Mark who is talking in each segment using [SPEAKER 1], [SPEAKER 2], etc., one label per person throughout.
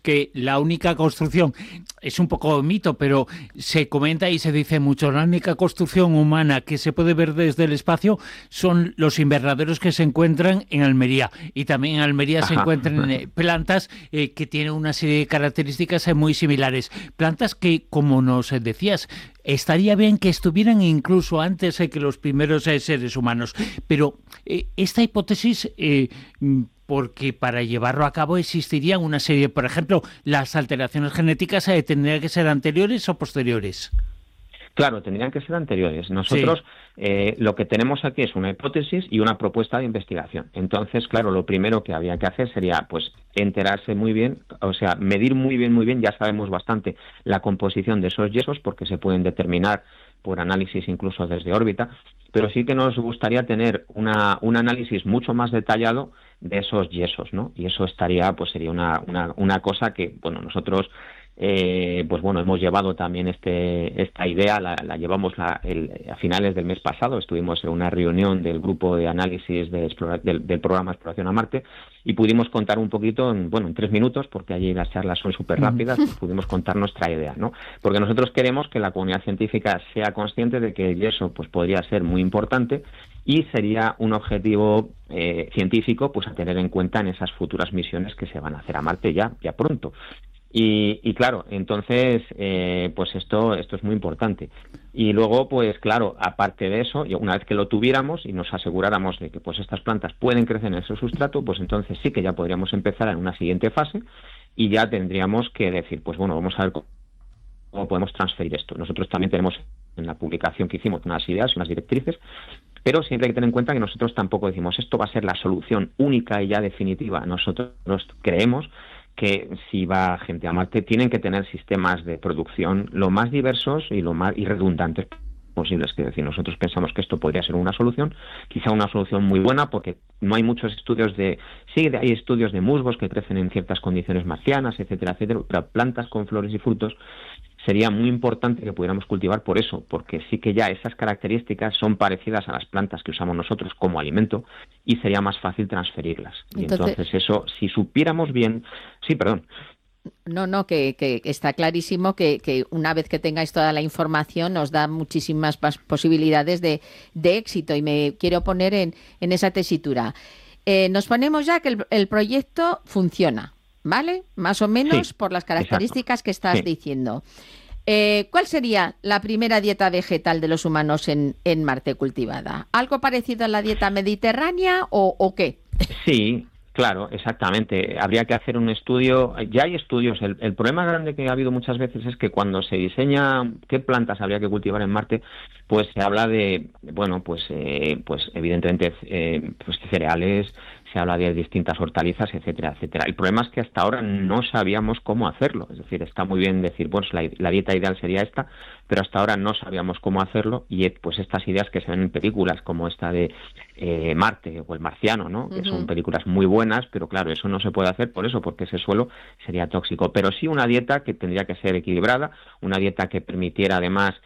[SPEAKER 1] que la única construcción, es un poco mito, pero se comenta y se dice mucho, la única construcción humana que se puede ver desde el espacio son los invernaderos que se encuentran en Almería. Y también en Almería se
[SPEAKER 2] Ajá.
[SPEAKER 1] encuentran plantas que tienen una serie de características muy similares. Plantas que, como nos decías, estaría bien que estuvieran incluso antes que los primeros seres humanos. Pero esta hipótesis, porque para llevarlo a cabo existirían una serie, por ejemplo, las alteraciones genéticas tendrían que ser anteriores o posteriores.
[SPEAKER 2] Claro, tendrían que ser anteriores.
[SPEAKER 1] Sí.
[SPEAKER 2] Nosotros lo que tenemos aquí es una hipótesis y una propuesta de investigación. Entonces, claro, lo primero que habría que hacer sería, pues, enterarse muy bien, o sea, medir muy bien, ya sabemos bastante la composición de esos yesos, porque se pueden determinar por análisis incluso desde órbita, pero sí que nos gustaría tener un análisis mucho más detallado de esos yesos, ¿no? Y eso estaría, pues sería una cosa que, bueno, nosotros pues bueno, hemos llevado también esta idea, la llevamos a finales del mes pasado, estuvimos en una reunión del grupo de análisis del programa Exploración a Marte y pudimos contar un poquito, en 3 minutos, porque allí las charlas son súper rápidas, pues pudimos contar nuestra idea, ¿no? Porque nosotros queremos que la comunidad científica sea consciente de que el yeso pues podría ser muy importante y sería un objetivo científico pues a tener en cuenta en esas futuras misiones que se van a hacer a Marte ya pronto. Y claro, entonces, pues esto es muy importante. Y luego, pues claro, aparte de eso, una vez que lo tuviéramos y nos aseguráramos de que pues estas plantas pueden crecer en ese sustrato, pues entonces sí que ya podríamos empezar en una siguiente fase y ya tendríamos que decir, pues bueno, vamos a ver cómo podemos transferir esto. Nosotros también tenemos en la publicación que hicimos unas ideas, unas directrices, pero siempre hay que tener en cuenta que nosotros tampoco decimos esto va a ser la solución única y ya definitiva. Nosotros creemos que si va gente a Marte tienen que tener sistemas de producción lo más diversos y lo más redundantes posibles. Que decir, nosotros pensamos que esto podría ser una solución, quizá una solución muy buena, porque no hay muchos estudios hay estudios de musgos que crecen en ciertas condiciones marcianas, etcétera, pero plantas con flores y frutos sería muy importante que pudiéramos cultivar por eso, porque sí que ya esas características son parecidas a las plantas que usamos nosotros como alimento y sería más fácil transferirlas. Y entonces eso, si supiéramos bien... Sí, perdón.
[SPEAKER 3] No, que está clarísimo que una vez que tengáis toda la información nos da muchísimas posibilidades de éxito, y me quiero poner en esa tesitura. Nos ponemos ya que el proyecto funciona, ¿vale? Más o menos
[SPEAKER 2] Sí,
[SPEAKER 3] por las características
[SPEAKER 2] exacto.
[SPEAKER 3] que estás diciendo. ¿Cuál sería la primera dieta vegetal de los humanos en Marte cultivada? ¿Algo parecido a la dieta mediterránea o qué?
[SPEAKER 2] Sí, claro, exactamente. Habría que hacer un estudio. Ya hay estudios. El problema grande que ha habido muchas veces es que cuando se diseña qué plantas habría que cultivar en Marte, pues se habla de, pues evidentemente, pues cereales, se habla de distintas hortalizas, etcétera, etcétera. El problema es que hasta ahora no sabíamos cómo hacerlo. Es decir, está muy bien decir, pues la dieta ideal sería esta, pero hasta ahora no sabíamos cómo hacerlo, y pues estas ideas que se ven en películas como esta de Marte o El Marciano, ¿no? Que son películas muy buenas, pero claro, eso no se puede hacer por eso, porque ese suelo sería tóxico. Pero sí una dieta que tendría que ser equilibrada, una dieta que permitiera además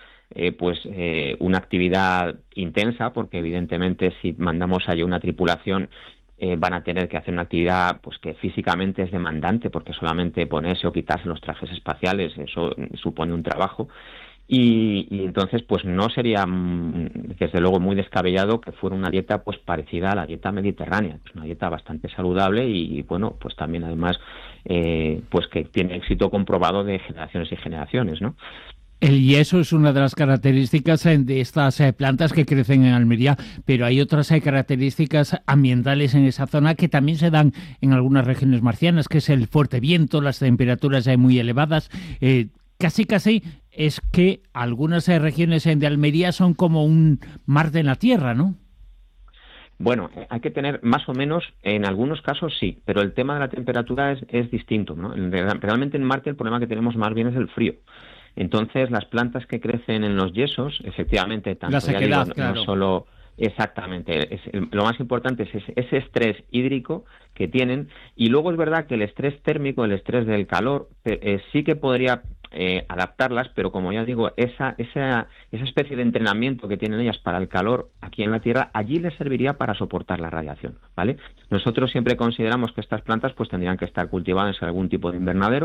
[SPEAKER 2] una actividad intensa, porque evidentemente si mandamos allí una tripulación van a tener que hacer una actividad pues que físicamente es demandante, porque solamente ponerse o quitarse los trajes espaciales, eso supone un trabajo. Y entonces pues no sería desde luego muy descabellado que fuera una dieta pues parecida a la dieta mediterránea. Es una dieta bastante saludable y bueno, pues también además pues que tiene éxito comprobado de generaciones y generaciones, ¿no?
[SPEAKER 1] El yeso es una de las características de estas plantas que crecen en Almería, pero hay otras características ambientales en esa zona que también se dan en algunas regiones marcianas, que es el fuerte viento, las temperaturas muy elevadas. Casi es que algunas regiones de Almería son como un Marte en la Tierra, ¿no?
[SPEAKER 2] Bueno, hay que tener más o menos, en algunos casos sí, pero el tema de la temperatura es distinto, ¿no? Realmente en Marte el problema que tenemos más bien es el frío. Entonces, las plantas que crecen en los yesos, efectivamente, tanto
[SPEAKER 1] la sequedad,
[SPEAKER 2] ya digo,
[SPEAKER 1] claro.
[SPEAKER 2] no solo exactamente, lo más importante es ese estrés hídrico que tienen, y luego es verdad que el estrés térmico, el estrés del calor, sí que podría adaptarlas, pero como ya digo, esa especie de entrenamiento que tienen ellas para el calor aquí en la Tierra, allí les serviría para soportar la radiación, ¿vale? Nosotros siempre consideramos que estas plantas pues tendrían que estar cultivadas en algún tipo de invernadero,